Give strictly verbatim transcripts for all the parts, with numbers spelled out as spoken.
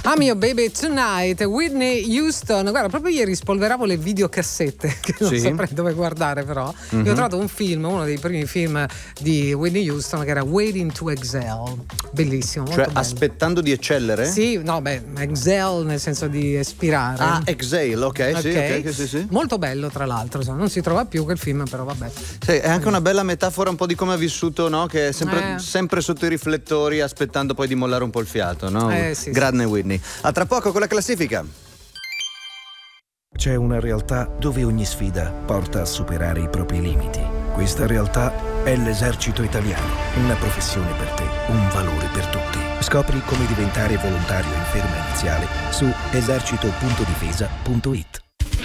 I'm Your Baby Tonight, Whitney Houston. Guarda, proprio ieri spolveravo le videocassette, che non sì. saprei dove guardare, però. Mm-hmm. Io ho trovato un film, uno dei primi film di Whitney Houston, che era Waiting to Exhale. Bellissimo. Cioè, molto bello. aspettando di eccellere? Sì, no, beh, exhale nel senso di espirare. Ah, exhale, ok, okay. Sì, okay, okay, sì, sì. Molto bello, tra l'altro, insomma, non si trova più quel film, però vabbè. Sì, è anche una bella metafora un po' di come ha vissuto, no? Che è sempre, eh. sempre sotto i riflettori, aspettando poi di mollare un po' il fiato, no? Eh, sì, Grande sì. Whitney. A tra poco con la classifica. C'è una realtà dove ogni sfida porta a superare i propri limiti. Questa realtà è l'Esercito Italiano, una professione per te, un valore per tutti. Scopri come diventare volontario in ferma iniziale su esercito punto difesa punto it.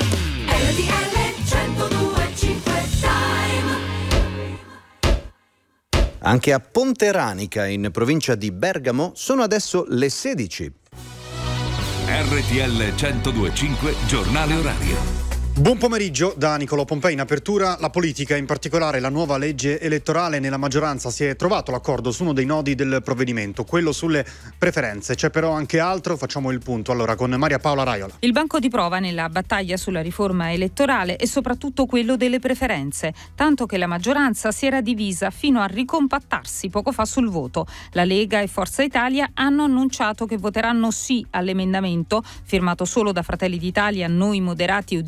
Anche a Ponteranica, in provincia di Bergamo, sono adesso le sedici. R T L centodue e cinque, giornale orario. Buon pomeriggio da Nicolò Pompei. In apertura la politica, in particolare la nuova legge elettorale. Nella maggioranza si è trovato l'accordo su uno dei nodi del provvedimento, quello sulle preferenze. C'è però anche altro, facciamo il punto allora con Maria Paola Raiola. Il banco di prova nella battaglia sulla riforma elettorale è soprattutto quello delle preferenze, tanto che la maggioranza si era divisa fino a ricompattarsi poco fa sul voto. La Lega e Forza Italia hanno annunciato che voteranno sì all'emendamento, firmato solo da Fratelli d'Italia, Noi Moderati e